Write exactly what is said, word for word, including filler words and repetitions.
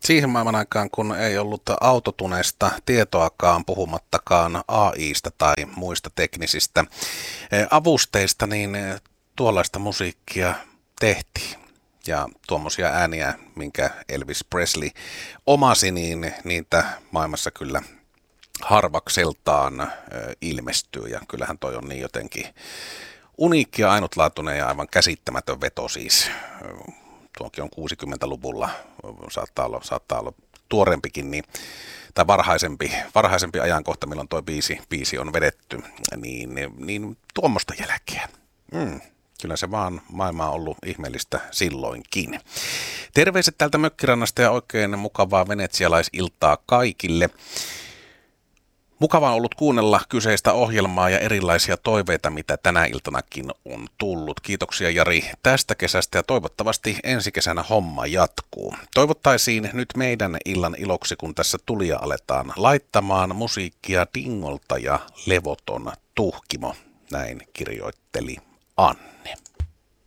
siihen maailman aikaan, kun ei ollut autotuneista tietoakaan, puhumattakaan A I:sta tai muista teknisistä avusteista, niin tuollaista musiikkia tehtiin. Ja tuommoisia ääniä, minkä Elvis Presley omasi, niin niitä maailmassa kyllä harvakseltaan ö, ilmestyy. Ja kyllähän toi on niin jotenkin uniikki ja ainutlaatuinen ja aivan käsittämätön veto siis. Tuonkin on kuusikymmentäluvulla, saattaa olla, saattaa olla tuorempikin, niin, tai varhaisempi, varhaisempi ajankohta, milloin tuo biisi, biisi on vedetty, niin, niin tuommoista jälkeä. Mm. Kyllä se vaan maailma on ollut ihmeellistä silloinkin. Terveiset täältä Mökkirannasta ja oikein mukavaa venetsialaisiltaa kaikille. Mukavaa on ollut kuunnella kyseistä ohjelmaa ja erilaisia toiveita, mitä tänä iltanakin on tullut. Kiitoksia Jari tästä kesästä ja toivottavasti ensi kesänä homma jatkuu. Toivottaisiin nyt meidän illan iloksi, kun tässä tulia aletaan laittamaan musiikkia Dingolta ja Levoton tuhkimo. Näin kirjoitteli Anne.